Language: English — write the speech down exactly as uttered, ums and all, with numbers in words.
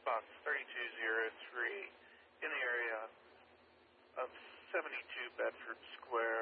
box thirty-two oh three in the area of seventy-two Bedford Square.